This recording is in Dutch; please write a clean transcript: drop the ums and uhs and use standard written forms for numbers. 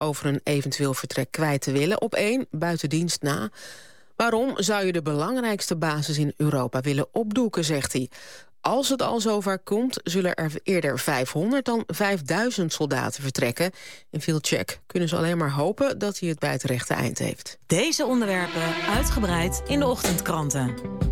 over een eventueel vertrek kwijt te willen, op 1 buiten dienst na. Waarom zou je de belangrijkste basis in Europa willen opdoeken, zegt hij. Als het al zover komt, zullen er eerder 500 dan 5000 soldaten vertrekken. In Vilcek kunnen ze alleen maar hopen dat hij het bij het rechte eind heeft. Deze onderwerpen uitgebreid in de ochtendkranten.